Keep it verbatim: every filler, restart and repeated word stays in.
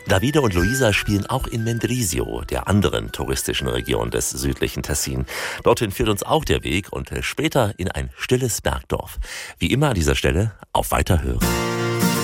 Davide und Luisa spielen auch in Mendrisio, der anderen touristischen Region des südlichen Tessin. Dorthin führt uns auch der Weg und später in ein stilles Bergdorf. Wie immer an dieser Stelle auf Weiterhören.